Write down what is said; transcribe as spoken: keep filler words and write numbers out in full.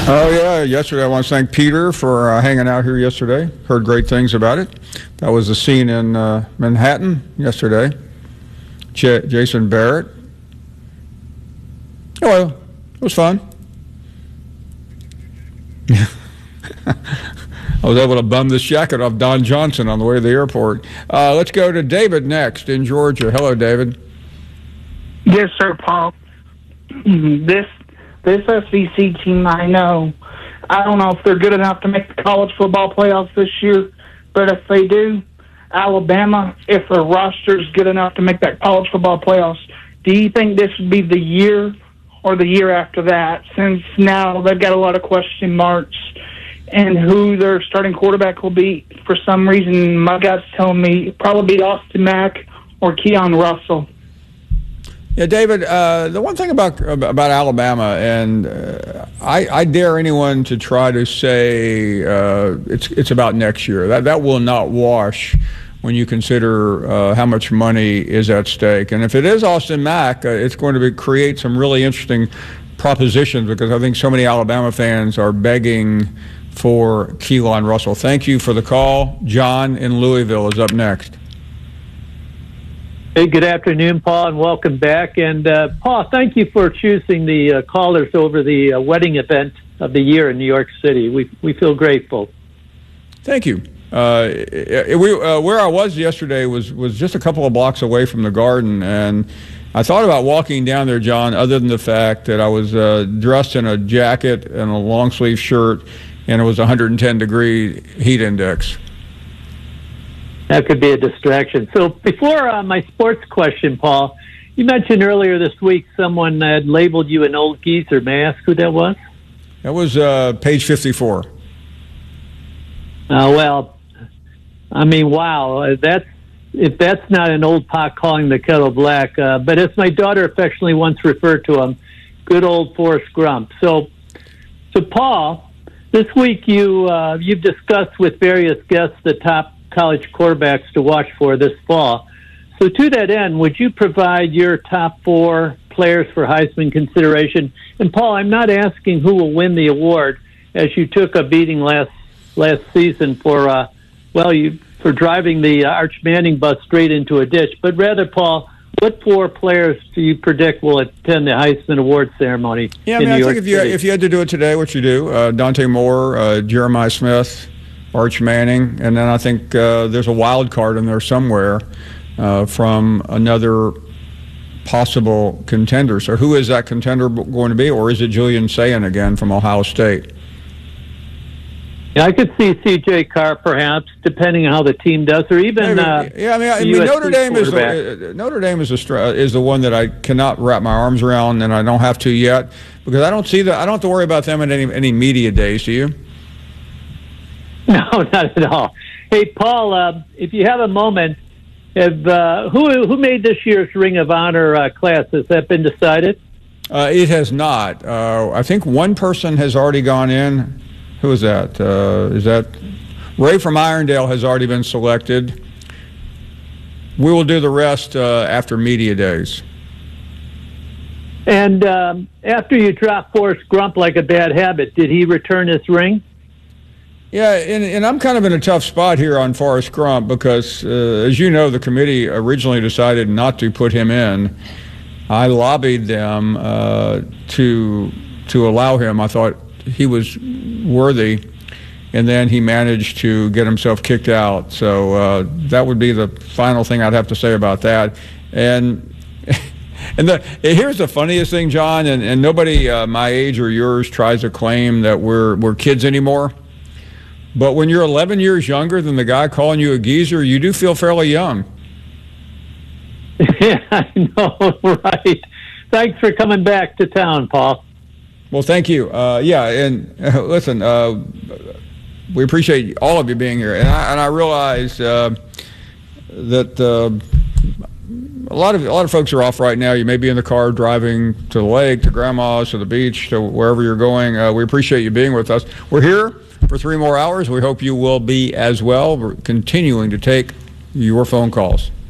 Oh, yeah. Yesterday, I want to thank Peter for uh, hanging out here yesterday. Heard great things about it. That was the scene in uh, Manhattan yesterday. J- Jason Barrett. Oh, well, it was fun. I was able to bum this jacket off Don Johnson on the way to the airport. Uh, let's go to David next in Georgia. Hello, David. Yes, sir, Paul. This this S E C team, I know, I don't know if they're good enough to make the college football playoffs this year, but if they do, Alabama, if their roster is good enough to make that college football playoffs, do you think this would be the year or the year after that, since now they've got a lot of question marks and who their starting quarterback will be? For some reason, my gut's telling me probably be Austin Mack or Keon Russell. Yeah, David, uh, the one thing about about Alabama, and uh, I, I dare anyone to try to say uh, it's it's about next year. That that will not wash when you consider uh, how much money is at stake. And if it is Austin Mack, uh, it's going to be, create some really interesting propositions, because I think so many Alabama fans are begging for Keon Russell. Thank you for the call. John in Louisville is up next. Hey, good afternoon, Paul, and welcome back. And uh, Paul, thank you for choosing the uh, callers over the uh, wedding event of the year in New York City. We we feel grateful. Thank you. Uh, it, we, uh, where I was yesterday was, was just a couple of blocks away from the Garden, and I thought about walking down there, John, other than the fact that I was uh, dressed in a jacket and a long-sleeve shirt, and it was one hundred ten degree heat index. That could be a distraction. So before uh, my sports question, Paul, you mentioned earlier this week someone had labeled you an old geezer. May I ask who that was? That was uh, page fifty-four. Uh, well, I mean, wow. That's, if that's not an old pot calling the kettle black. Uh, but as my daughter affectionately once referred to him, good old Forrest Grump. So, so Paul, this week you, uh, you've discussed with various guests the top college quarterbacks to watch for this fall. So to that end, would you provide your top four players for Heisman consideration? And Paul, I'm not asking who will win the award, as you took a beating last last season for, uh, well, you for driving the uh, Arch Manning bus straight into a ditch, but rather, Paul, what four players do you predict will attend the Heisman Award ceremony yeah, I in mean, New I York think if you, City? if you had to do it today, what you do, uh, Dante Moore, uh, Jeremiah Smith, Arch Manning, and then I think uh, there's a wild card in there somewhere uh, from another possible contender. So who is that contender going to be, or is it Julian Sayin again from Ohio State? Yeah, I could see C J Carr perhaps, depending on how the team does, or even uh, yeah. I mean, I mean Notre Dame is the, uh, Notre Dame is the is the one that I cannot wrap my arms around, and I don't have to yet, because I don't see that. I don't have to worry about them in any any media days. Do you? No, not at all. Hey, Paul, uh, if you have a moment, have, uh, who who made this year's Ring of Honor uh, class? Has that been decided? Uh, it has not. Uh, I think one person has already gone in. Who is that? Uh, is that Ray from Irondale has already been selected. We will do the rest uh, after media days. And um, after you dropped Forrest Grump like a bad habit, did he return his ring? Yeah, and, and I'm kind of in a tough spot here on Forrest Grump because, uh, as you know, the committee originally decided not to put him in. I lobbied them uh, to to allow him. I thought he was worthy, and then he managed to get himself kicked out. So uh, that would be the final thing I'd have to say about that. And and the, here's the funniest thing, John, and, and nobody uh, my age or yours tries to claim that we're we're kids anymore. But when you're eleven years younger than the guy calling you a geezer, you do feel fairly young. Yeah, I know, right. Thanks for coming back to town, Paul. Well, thank you. Uh, yeah, and uh, listen, uh, we appreciate all of you being here. And I, and I realize uh, that uh, a lot of a lot of folks are off right now. You may be in the car driving to the lake, to Grandma's, to the beach, to wherever you're going. Uh, we appreciate you being with us. We're here for three more hours. We hope you will be as well. We're continuing to take your phone calls.